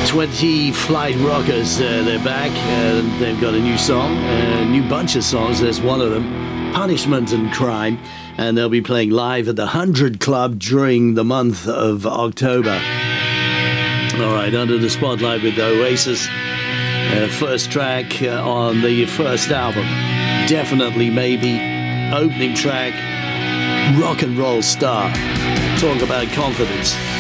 20 Flight Rockers, they're back. They've got a new song, a new bunch of songs. There's one of them, Punishment and Crime, and they'll be playing live at the 100 Club during the month of October. All right, Under the Spotlight with Oasis. First track on the first album. Definitely, maybe, opening track, Rock and Roll Star. Talk about confidence.